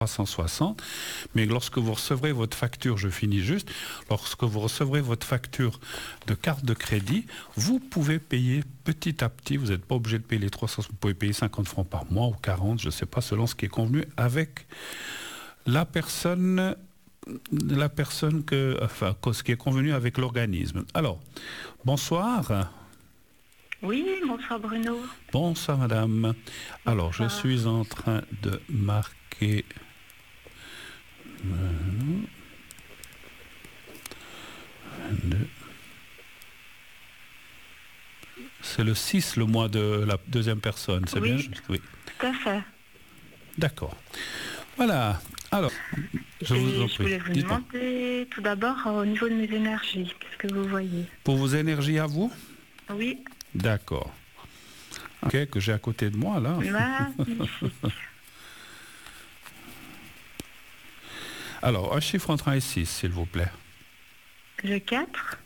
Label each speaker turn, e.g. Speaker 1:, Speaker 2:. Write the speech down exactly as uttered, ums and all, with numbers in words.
Speaker 1: cent soixante, mais lorsque vous recevrez votre facture, je finis juste, lorsque vous recevrez votre facture de carte de crédit, vous pouvez payer petit à petit, vous n'êtes pas obligé de payer les trois cents, vous pouvez payer cinquante francs par mois ou quarante, je ne sais pas, selon ce qui est convenu avec la personne, la personne que, enfin, ce qui est convenu avec l'organisme. Alors, bonsoir.
Speaker 2: Oui, bonsoir Bruno.
Speaker 1: Bonsoir madame. Alors,
Speaker 2: Bonsoir.
Speaker 1: je suis en train de marquer... vingt-deux. C'est le six, le mois de la deuxième personne, c'est
Speaker 2: Oui,
Speaker 1: bien juste? Oui,
Speaker 2: tout à fait.
Speaker 1: d'accord. Voilà. Alors, je
Speaker 2: Et
Speaker 1: vous en
Speaker 2: je
Speaker 1: prie.
Speaker 2: voulais vous
Speaker 1: Dites-moi.
Speaker 2: demander tout d'abord euh, au niveau de mes énergies, qu'est-ce que vous voyez?
Speaker 1: Pour vos énergies à vous?
Speaker 2: Oui,
Speaker 1: D'accord. Ok, que j'ai à côté de moi, là.
Speaker 2: magnifique.
Speaker 1: Alors, un chiffre entre un et six, s'il vous plaît.
Speaker 2: Le quatre,